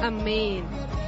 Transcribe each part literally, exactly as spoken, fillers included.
Amén.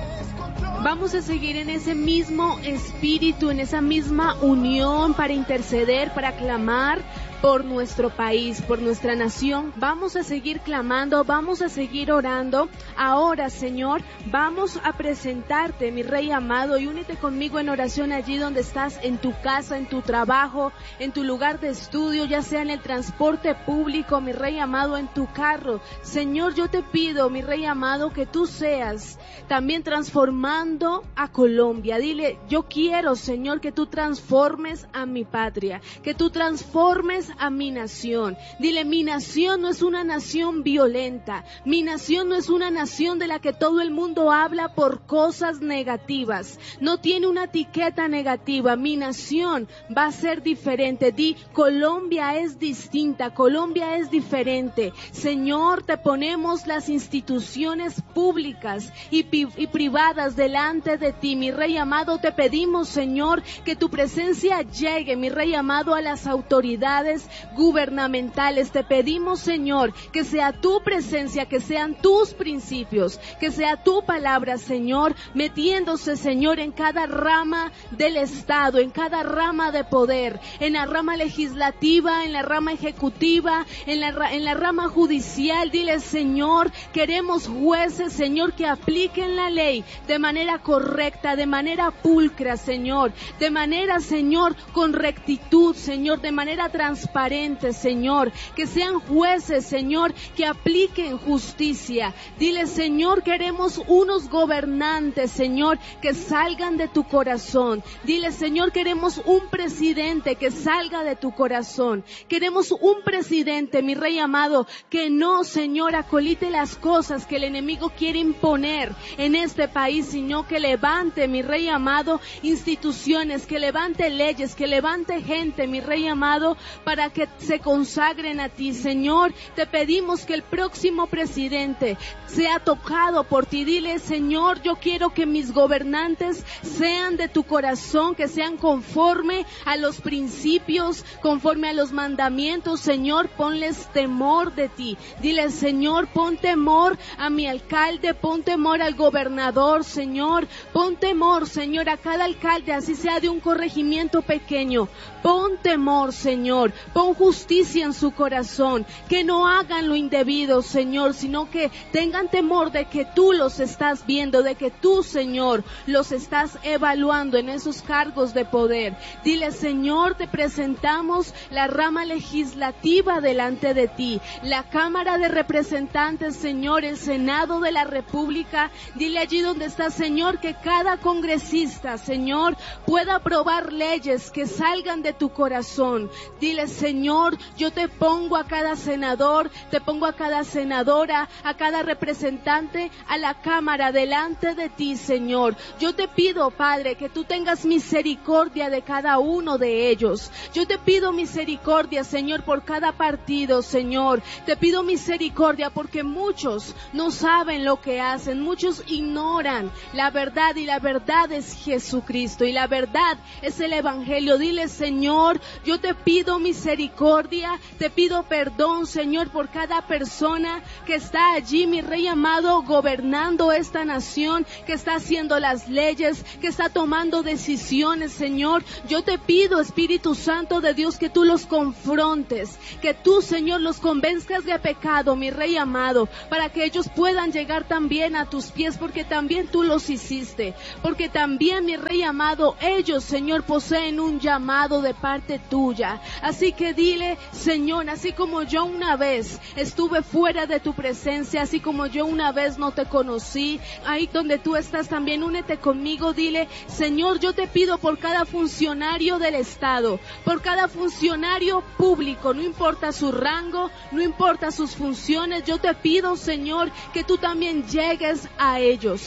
Vamos a seguir en ese mismo espíritu, en esa misma unión para interceder, para clamar por nuestro país, por nuestra nación. Vamos a seguir clamando, vamos a seguir orando. Ahora, Señor, vamos a presentarte, mi Rey amado, y únete conmigo en oración allí donde estás, en tu casa, en tu trabajo, en tu lugar de estudio, ya sea en el transporte público, mi Rey amado, en tu carro. Señor, yo te pido, mi Rey amado, que tú seas también transformando a Colombia. Dile, yo quiero, Señor, que tú transformes a mi patria, que tú transformes a mi nación. Dile, mi nación no es una nación violenta, mi nación no es una nación de la que todo el mundo habla por cosas negativas, no tiene una etiqueta negativa. Mi nación va a ser diferente. Di, Colombia es distinta, Colombia es diferente. Señor, te ponemos las instituciones públicas y, y privadas delante de ti, mi Rey amado. Te pedimos, Señor, que tu presencia llegue, mi Rey amado, a las autoridades gubernamentales. Te pedimos, Señor, que sea tu presencia, que sean tus principios, que sea tu palabra, Señor, metiéndose, Señor, en cada rama del Estado, en cada rama de poder, en la rama legislativa, en la rama ejecutiva, en la, en la rama judicial. Dile, Señor, queremos jueces, Señor, que apliquen la ley de manera correcta, de manera pulcra, Señor, de manera, Señor, con rectitud, Señor, de manera transparente, Señor, que sean jueces, Señor, que apliquen justicia. Dile, Señor, queremos unos gobernantes, Señor, que salgan de tu corazón. Dile, Señor, queremos un presidente que salga de tu corazón. Queremos un presidente, mi Rey amado, que no, Señor, acolite las cosas que el enemigo quiere imponer en este país, sino que levante, mi Rey amado, instituciones, que levante leyes, que levante gente, mi Rey amado, para que se consagren a ti. Señor, te pedimos que el próximo presidente sea tocado por ti. Dile, Señor, yo quiero que mis gobernantes sean de tu corazón, que sean conforme a los principios, conforme a los mandamientos. Señor, ponles temor de ti. Dile, Señor, pon temor a mi alcalde, pon temor al gobernador, Señor, pon temor, Señor, a cada alcalde, así sea de un corregimiento pequeño. Pon temor, Señor, pon justicia en su corazón, que no hagan lo indebido, Señor, sino que tengan temor de que tú los estás viendo, de que tú, Señor, los estás evaluando en esos cargos de poder. Dile, Señor, te presentamos la rama legislativa delante de ti, la Cámara de Representantes, Señor, el Senado de la República. Dile allí donde está, Señor, que cada congresista, Señor, pueda aprobar leyes que salgan de tu corazón. Dile, Señor, yo te pongo a cada senador, te pongo a cada senadora, a cada representante, a la Cámara delante de ti, Señor. Yo te pido, Padre, que tú tengas misericordia de cada uno de ellos. Yo te pido misericordia, Señor, por cada partido, Señor. Te pido misericordia porque muchos no saben lo que hacen, muchos ignoran la verdad, y la verdad es Jesucristo, y la verdad es el Evangelio. Dile, Señor, yo te pido misericordia, te pido perdón, Señor, por cada persona que está allí, mi Rey amado, gobernando esta nación, que está haciendo las leyes, que está tomando decisiones, Señor. Yo te pido, Espíritu Santo de Dios, que tú los confrontes, que tú, Señor, los convenzcas de pecado, mi Rey amado, para que ellos puedan llegar también a tus pies, porque también tú los hiciste, porque también, mi Rey amado, ellos, Señor, poseen un llamado de parte tuya. Así que dile, Señor, así como yo una vez estuve fuera de tu presencia, así como yo una vez no te conocí, ahí donde tú estás también únete conmigo. Dile, Señor, yo te pido por cada funcionario del Estado, por cada funcionario público, no importa su rango, no importa sus funciones, yo te pido, Señor, que tú también llegues a ellos, que tú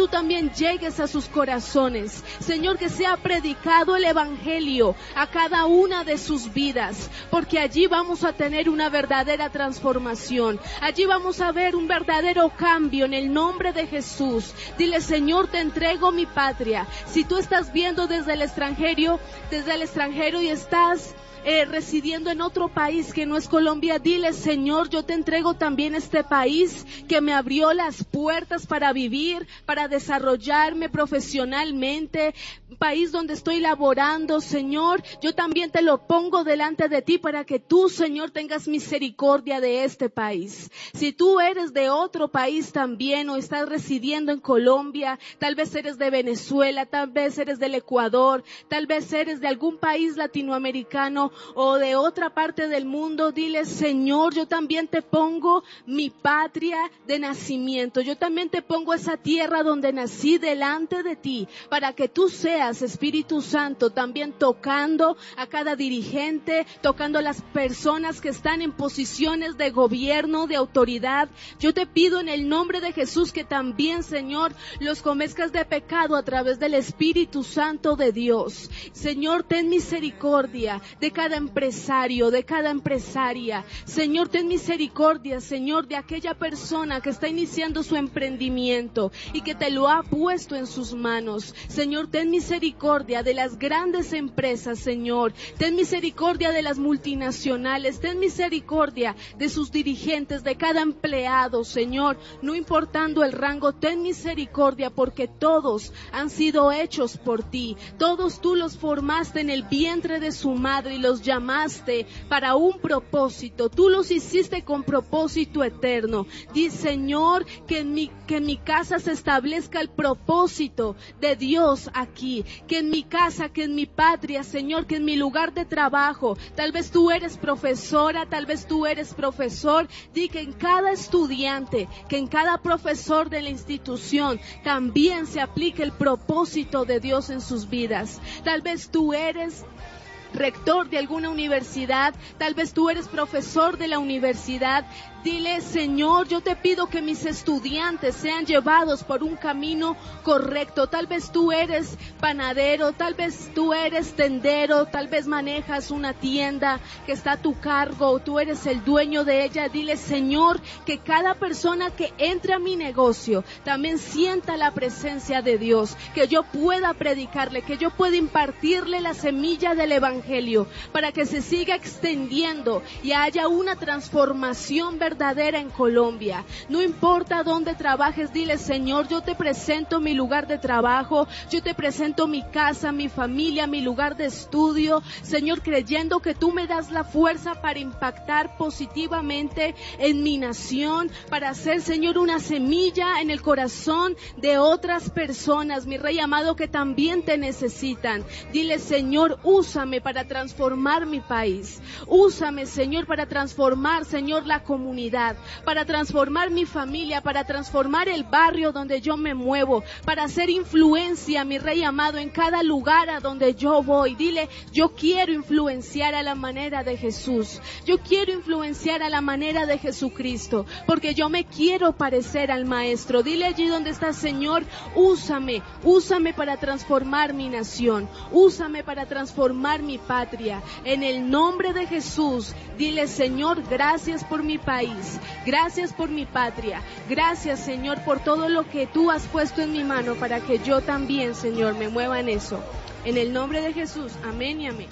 también llegues a sus corazones. Señor, que sea predicado el Evangelio a cada una de sus vidas, porque allí vamos a tener una verdadera transformación. Allí vamos a ver un verdadero cambio en el nombre de Jesús. Dile: Señor, te entrego mi patria. Si tú estás viendo desde el extranjero, desde el extranjero y estás Eh, residiendo en otro país que no es Colombia, dile: Señor, yo te entrego también este país que me abrió las puertas para vivir, para desarrollarme profesionalmente, país donde estoy laborando. Señor, yo también te lo pongo delante de ti para que tú, Señor, tengas misericordia de este país. Si tú eres de otro país también o estás residiendo en Colombia, tal vez eres de Venezuela, tal vez eres del Ecuador, tal vez eres de algún país latinoamericano o de otra parte del mundo, dile: Señor, yo también te pongo mi patria de nacimiento, yo también te pongo esa tierra donde nací delante de ti, para que tú seas, Espíritu Santo, también tocando a cada dirigente, tocando a las personas que están en posiciones de gobierno, de autoridad. Yo te pido en el nombre de Jesús que también, Señor, los convenzcas de pecado a través del Espíritu Santo de Dios. Señor, ten misericordia de cada empresario, de cada empresaria. Señor, ten misericordia, Señor, de aquella persona que está iniciando su emprendimiento y que te lo ha puesto en sus manos. Señor, ten misericordia de las grandes empresas, Señor. Ten misericordia de las multinacionales. Ten misericordia de sus dirigentes, de cada empleado, Señor. No importando el rango, ten misericordia, porque todos han sido hechos por ti. Todos tú los formaste en el vientre de su madre y los llamaste para un propósito. Tú los hiciste con propósito eterno. Di, Señor, que en mi, que en mi casa se establezca el propósito de Dios aquí. Que en mi casa, que en mi patria, Señor, que en mi lugar de trabajo. Tal vez tú eres profesora, tal vez tú eres profesor. Di que en cada estudiante, que en cada profesor de la institución también se aplique el propósito de Dios en sus vidas. Tal vez tú eres rector de alguna universidad, tal vez tú eres profesor de la universidad. Dile: Señor, yo te pido que mis estudiantes sean llevados por un camino correcto. Tal vez tú eres panadero, tal vez tú eres tendero, tal vez manejas una tienda que está a tu cargo, o tú eres el dueño de ella. Dile: Señor, que cada persona que entre a mi negocio también sienta la presencia de Dios, que yo pueda predicarle, que yo pueda impartirle la semilla del Evangelio, para que se siga extendiendo y haya una transformación verdadera verdadera en Colombia. No importa dónde trabajes, dile: Señor, yo te presento mi lugar de trabajo, yo te presento mi casa, mi familia, mi lugar de estudio, Señor, creyendo que tú me das la fuerza para impactar positivamente en mi nación, para hacer, Señor, una semilla en el corazón de otras personas, mi Rey amado, que también te necesitan. Dile: Señor, úsame para transformar mi país, úsame, Señor, para transformar, Señor, la comunidad, para transformar mi familia, para transformar el barrio donde yo me muevo, para hacer influencia, mi Rey amado, en cada lugar a donde yo voy. Dile: yo quiero influenciar a la manera de Jesús, yo quiero influenciar a la manera de Jesucristo, porque yo me quiero parecer al Maestro. Dile allí donde estás: Señor, úsame, úsame para transformar mi nación, úsame para transformar mi patria, en el nombre de Jesús. Dile: Señor, gracias por mi país, gracias por mi patria, gracias, Señor, por todo lo que tú has puesto en mi mano, para que yo también, Señor, me mueva en eso, en el nombre de Jesús, amén y amén.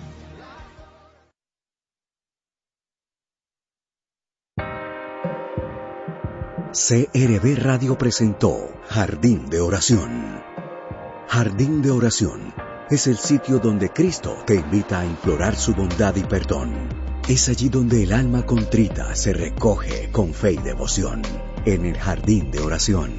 C R B Radio presentó Jardín de Oración. Jardín de Oración es el sitio donde Cristo te invita a implorar su bondad y perdón. Es allí donde el alma contrita se recoge con fe y devoción, en el Jardín de Oración.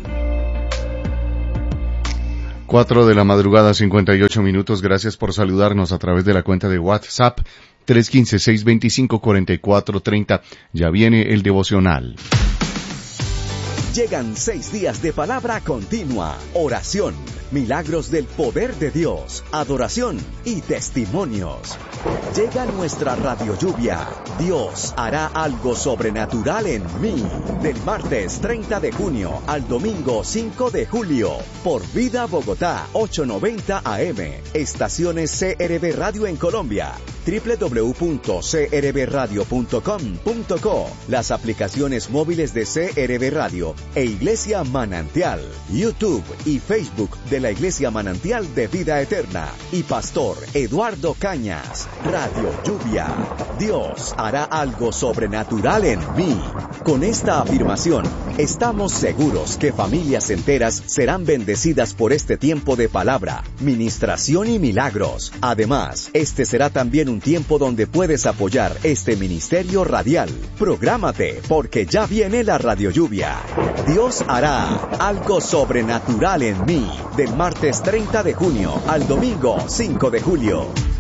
Cuatro de la madrugada, cincuenta y ocho minutos. Gracias por saludarnos a través de la cuenta de WhatsApp tres uno cinco, seis dos cinco, cuatro cuatro tres cero. Ya viene el devocional. Llegan seis días de palabra continua, oración, milagros del poder de Dios, adoración y testimonios. Llega nuestra radio lluvia. Dios hará algo sobrenatural en mí. Del martes treinta de junio al domingo cinco de julio. Por Vida Bogotá, ochocientos noventa A M. Estaciones C R B Radio en Colombia. doble u doble u doble u punto c r b radio punto com punto co. Las aplicaciones móviles de C R B Radio e Iglesia Manantial. YouTube y Facebook de la Iglesia Manantial de Vida Eterna. Y Pastor Eduardo Cañas. Radio Lluvia. Dios hará algo sobrenatural en mí. Con esta afirmación, estamos seguros que familias enteras serán bendecidas por este tiempo de palabra, ministración y milagros. Además, este será también un tiempo donde puedes apoyar este ministerio radial. Prográmate, porque ya viene la Radio Lluvia. Dios hará algo sobrenatural en mí. Del martes treinta de junio al domingo cinco de julio.